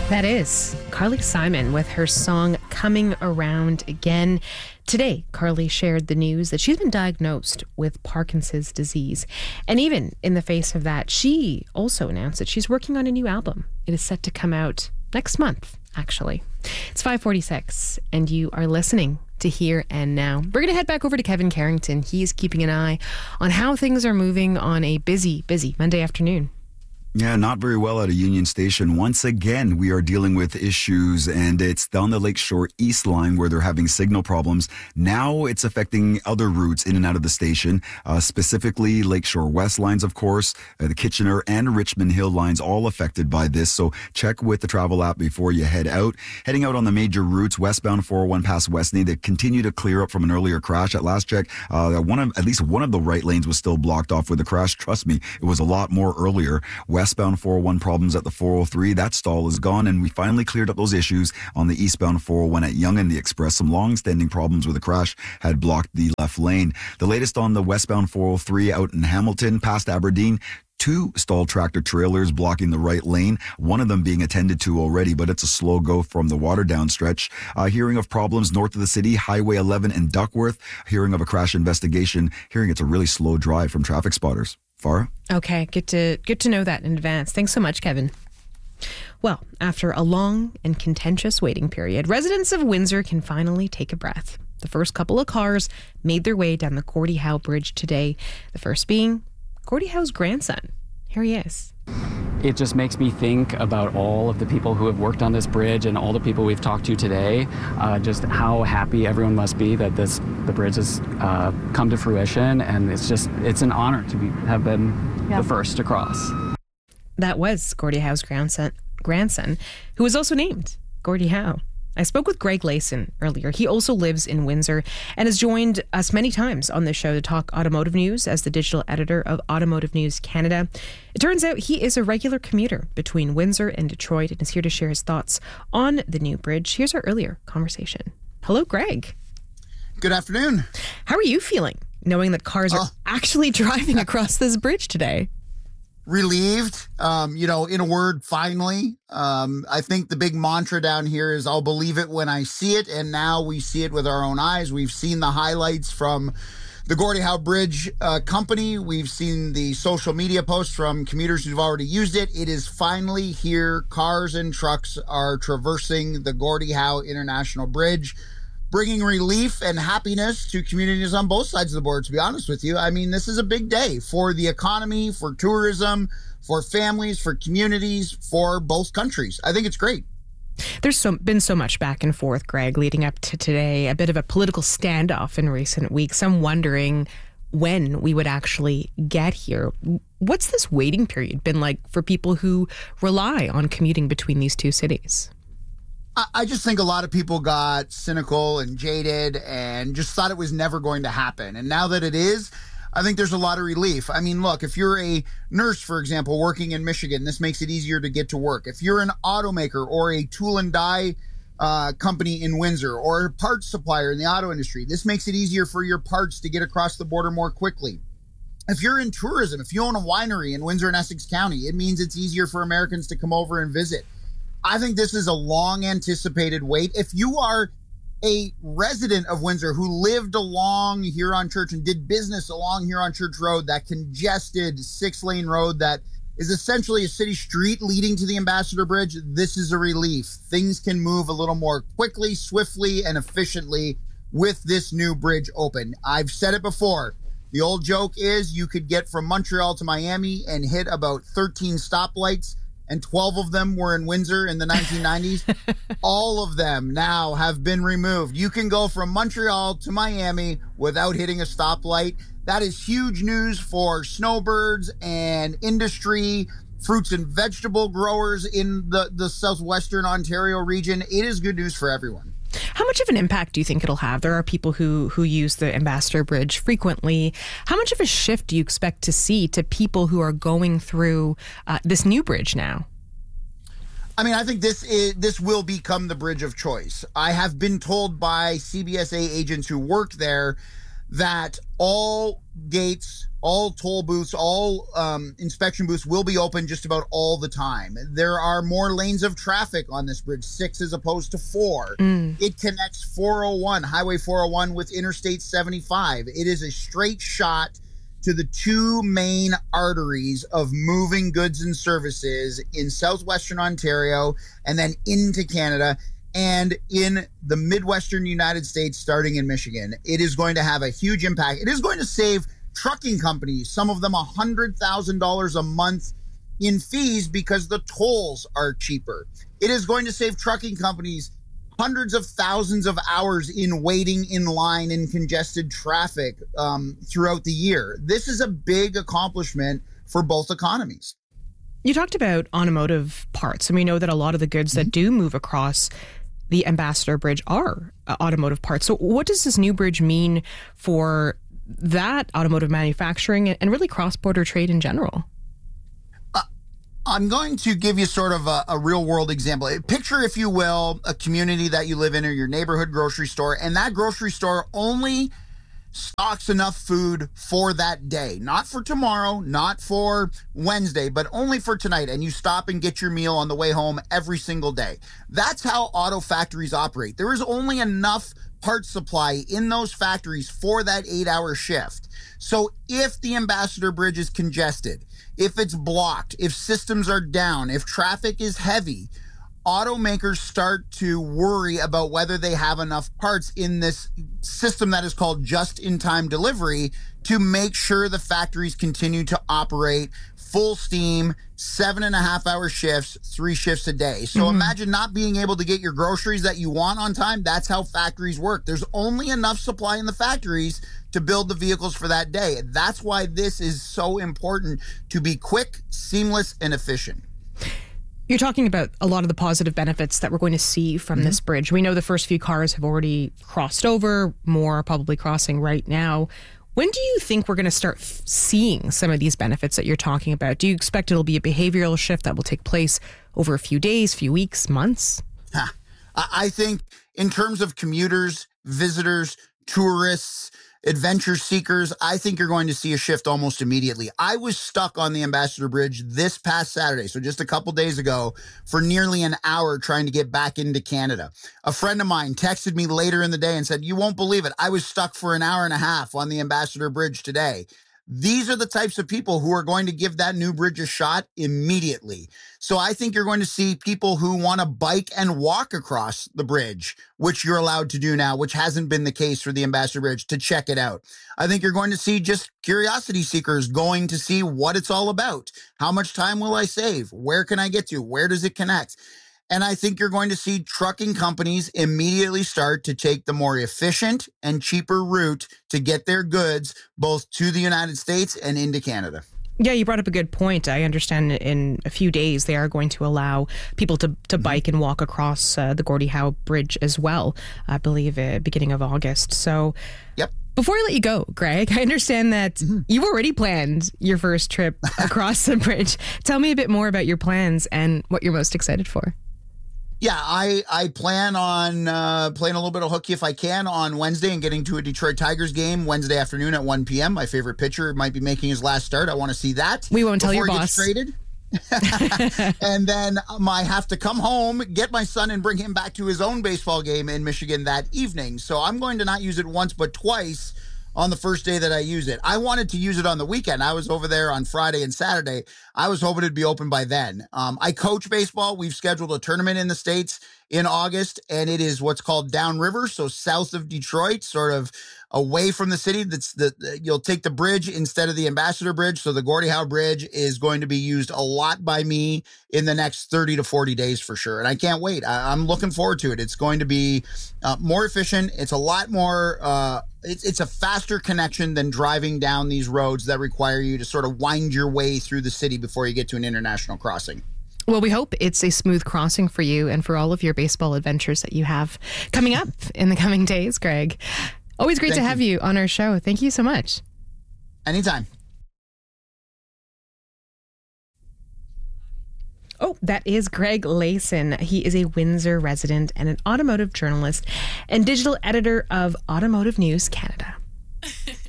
That is Carly Simon with her song Coming Around Again. Today, Carly shared the news that she's been diagnosed with Parkinson's disease. And even in the face of that, she also announced that she's working on a new album. It is set to come out next month, actually. It's 5:46, and you are listening to Here and Now. We're going to head back over to Kevin Carrington. He's keeping an eye on how things are moving on a busy Monday afternoon. Yeah, not very well at a Union Station. Once again, we are dealing with issues, and it's down the Lakeshore East line where they're having signal problems. Now it's affecting other routes in and out of the station, specifically Lakeshore West lines, of course, the Kitchener and Richmond Hill lines, all affected by this. So check with the travel app before you head out. Heading out on the major routes, westbound 401 past Westney, they continue to clear up from an earlier crash. At last check, at least one of the right lanes was still blocked off with the crash. Trust me, it was a lot more earlier. Westbound 401 problems at the 403. That stall is gone, and we finally cleared up those issues on the eastbound 401 at Yonge and the Express. Some long-standing problems with the crash had blocked the left lane. The latest on the westbound 403 out in Hamilton past Aberdeen. 2 stalled tractor trailers blocking the right lane, one of them being attended to already, but it's a slow go from the Waterdown stretch. Hearing of problems north of the city, Highway 11 in Duckworth. Hearing of a crash investigation. Hearing it's a really slow drive from traffic spotters. Farah? Okay, good to know that in advance. Thanks so much, Kevin. Well, after a long and contentious waiting period, residents of Windsor can finally take a breath. The first couple of cars made their way down the Gordie Howe Bridge today, the first being Gordie Howe's grandson. Here he is. It just makes me think about all of the people who have worked on this bridge and all the people we've talked to today, just how happy everyone must be that the bridge has come to fruition, and it's an honor to have been the first to cross. That was Gordie Howe's grandson, who was also named Gordie Howe. I spoke with Greg Layson earlier. He also lives in Windsor and has joined us many times on this show to talk automotive news as the digital editor of Automotive News Canada. It turns out he is a regular commuter between Windsor and Detroit and is here to share his thoughts on the new bridge. Here's our earlier conversation. Hello, Greg. Good afternoon. How are you feeling knowing that cars are actually driving across this bridge today? Relieved, in a word, finally. I think the big mantra down here is I'll believe it when I see it, and now we see it with our own eyes. We've seen the highlights from the Gordie Howe Bridge company. We've seen the social media posts from commuters who've already used it. It is finally here. Cars and trucks are traversing the Gordie Howe International Bridge, bringing relief and happiness to communities on both sides of the border, to be honest with you. I mean, this is a big day for the economy, for tourism, for families, for communities, for both countries. I think it's great. There's been so much back and forth, Greg, leading up to today, a bit of a political standoff in recent weeks. I'm wondering when we would actually get here. What's this waiting period been like for people who rely on commuting between these two cities? I just think a lot of people got cynical and jaded and just thought it was never going to happen. And now that it is, I think there's a lot of relief. I mean, look, if you're a nurse, for example, working in Michigan, this makes it easier to get to work. If you're an automaker or a tool and die company in Windsor or a parts supplier in the auto industry, this makes it easier for your parts to get across the border more quickly. If you're in tourism, if you own a winery in Windsor and Essex County, it means it's easier for Americans to come over and visit. I think this is a long anticipated wait. If you are a resident of Windsor who lived along Huron Church and did business along Huron Church Road, that congested 6-lane road that is essentially a city street leading to the Ambassador Bridge, this is a relief. Things can move a little more quickly, swiftly, and efficiently with this new bridge open. I've said it before. The old joke is you could get from Montreal to Miami and hit about 13 stoplights, and 12 of them were in Windsor in the 1990s. All of them now have been removed. You can go from Montreal to Miami without hitting a stoplight. That is huge news for snowbirds and industry, fruits and vegetable growers in the southwestern Ontario region. It is good news for everyone. How much of an impact do you think it'll have? There are people who use the Ambassador Bridge frequently. How much of a shift do you expect to see to people who are going through this new bridge now? I mean, I think this will become the bridge of choice. I have been told by CBSA agents who work there that all gates, all toll booths, all inspection booths will be open just about all the time. There are more lanes of traffic on this bridge, 6 as opposed to 4. It connects 401, Highway 401 with Interstate 75. It is a straight shot to the 2 main arteries of moving goods and services in southwestern Ontario and then into Canada and in the Midwestern United States, starting in Michigan. It is going to have a huge impact. It is going to save trucking companies, some of them $100,000 a month in fees because the tolls are cheaper. It is going to save trucking companies hundreds of thousands of hours in waiting in line in congested traffic throughout the year. This is a big accomplishment for both economies. You talked about automotive parts, and we know that a lot of the goods that do move across the Ambassador Bridge are automotive parts. So what does this new bridge mean for that automotive manufacturing and really cross-border trade in general? I'm going to give you sort of a real-world example. Picture, if you will, a community that you live in or your neighborhood grocery store, and that grocery store only stocks enough food for that day. Not for tomorrow, not for Wednesday, but only for tonight. And you stop and get your meal on the way home every single day. That's how auto factories operate. There is only enough part supply in those factories for that 8-hour shift. So if the Ambassador Bridge is congested, if it's blocked, if systems are down, if traffic is heavy, automakers start to worry about whether they have enough parts in this system that is called just-in-time delivery to make sure the factories continue to operate full steam, 7.5-hour shifts, 3 shifts a day. So imagine not being able to get your groceries that you want on time. That's how factories work. There's only enough supply in the factories to build the vehicles for that day. That's why this is so important, to be quick, seamless, and efficient. You're talking about a lot of the positive benefits that we're going to see from this bridge. We know the first few cars have already crossed over, more are probably crossing right now. When do you think we're going to start seeing some of these benefits that you're talking about? Do you expect it'll be a behavioral shift that will take place over a few days, few weeks, months? I think in terms of commuters, visitors, tourists, adventure seekers, I think you're going to see a shift almost immediately. I was stuck on the Ambassador Bridge this past Saturday, so just a couple days ago, for nearly an hour trying to get back into Canada. A friend of mine texted me later in the day and said, "You won't believe it, I was stuck for an hour and a half on the Ambassador Bridge today." These are the types of people who are going to give that new bridge a shot immediately. So I think you're going to see people who want to bike and walk across the bridge, which you're allowed to do now, which hasn't been the case for the Ambassador Bridge, to check it out. I think you're going to see just curiosity seekers going to see what it's all about. How much time will I save? Where can I get to? Where does it connect? And I think you're going to see trucking companies immediately start to take the more efficient and cheaper route to get their goods both to the United States and into Canada. Yeah, you brought up a good point. I understand in a few days they are going to allow people to bike and walk across the Gordie Howe Bridge as well, I believe beginning of August. So yep. Before I let you go, Greg, I understand that you've already planned your first trip across the bridge. Tell me a bit more about your plans and what you're most excited for. Yeah, I plan on playing a little bit of hooky if I can on Wednesday and getting to a Detroit Tigers game Wednesday afternoon at 1 p.m. My favorite pitcher might be making his last start. I want to see that. We won't tell your boss. Traded. And then I have to come home, get my son, and bring him back to his own baseball game in Michigan that evening. So I'm going to not use it once but twice on the first day that I use it. I wanted to use it on the weekend. I was over there on Friday and Saturday. I was hoping it'd be open by then. I coach baseball. We've scheduled a tournament in the States in August, and it is what's called downriver, so south of Detroit, sort of away from the city. You'll take the bridge instead of the Ambassador Bridge, so the Gordie Howe Bridge is going to be used a lot by me in the next 30 to 40 days for sure, and I can't wait. I'm looking forward to it. It's going to be more efficient. It's a lot more it's a faster connection than driving down these roads that require you to sort of wind your way through the city before you get to an international crossing. Well, we hope it's a smooth crossing for you and for all of your baseball adventures that you have coming up in the coming days, Greg. Always great to have you on our show. Thank you so much. Anytime. Oh, that is Greg Layson. He is a Windsor resident and an automotive journalist and digital editor of Automotive News Canada.